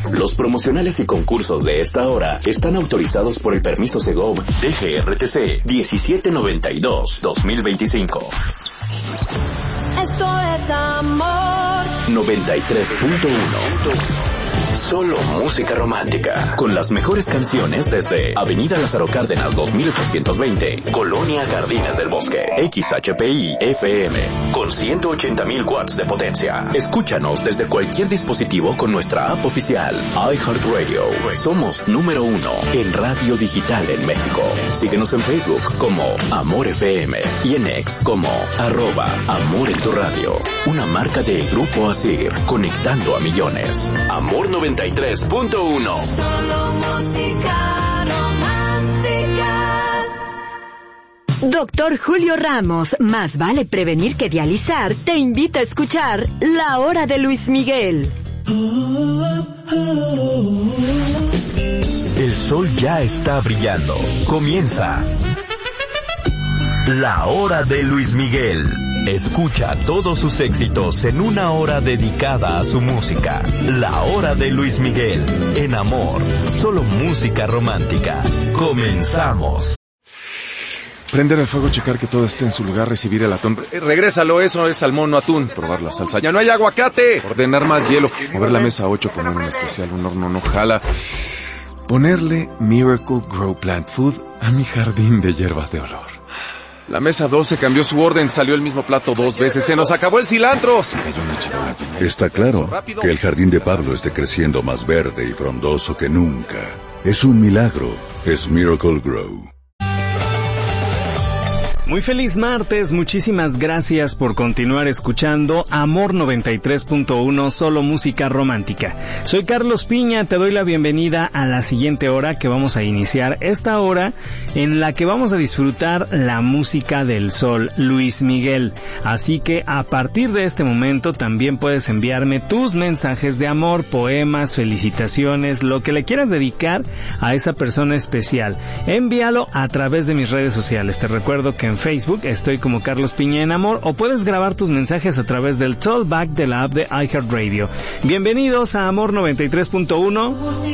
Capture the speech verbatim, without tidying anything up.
Los promocionales y concursos de esta hora están autorizados por el permiso Segov D G R T C diecisiete noventa y dos guión dos mil veinticinco. Esto es amor. noventa y tres punto uno. Solo música romántica. Con las mejores canciones desde Avenida Lázaro Cárdenas dos mil ochocientos veinte, Colonia Jardines del Bosque. X H P I F M con ciento ochenta mil watts de potencia. Escúchanos desde cualquier dispositivo con nuestra app oficial iHeartRadio. Somos número uno en radio digital en México. Síguenos en Facebook como Amor F M y en X como arroba Amor en tu radio. Una marca de Grupo Asir, conectando a millones. Amor noventa y tres punto uno. Solo música romántica. Doctor Julio Ramos, más vale prevenir que dializar, te invita a escuchar La Hora de Luis Miguel. El sol ya está brillando. Comienza La Hora de Luis Miguel. Escucha todos sus éxitos en una hora dedicada a su música. La Hora de Luis Miguel. En Amor, solo música romántica. Comenzamos. Prender el fuego, checar que todo esté en su lugar, recibir el atún. Eh, regrésalo, eso es salmón, no atún. Probar la salsa. ¡Ya no hay aguacate! Ordenar más hielo. Mover la mesa ocho, poner un especial, un horno no jala. Ponerle Miracle Grow Plant Food a mi jardín de hierbas de olor. La mesa doce cambió su orden, salió el mismo plato dos veces, se nos acabó el cilantro. Se cayó una charola. Está claro que el jardín de Pablo esté creciendo más verde y frondoso que nunca. Es un milagro, es Miracle Grow. Muy feliz martes, muchísimas gracias por continuar escuchando Amor noventa y tres punto uno, solo música romántica. Soy Carlos Piña, te doy la bienvenida a la siguiente hora que vamos a iniciar, esta hora en la que vamos a disfrutar la música del sol, Luis Miguel. Así que a partir de este momento también puedes enviarme tus mensajes de amor, poemas, felicitaciones, lo que le quieras dedicar a esa persona especial. Envíalo a través de mis redes sociales. Te recuerdo que en Facebook estoy como Carlos Piña en Amor, o puedes grabar tus mensajes a través del Tollback de la app de iHeartRadio. Bienvenidos a Amor noventa y tres punto uno.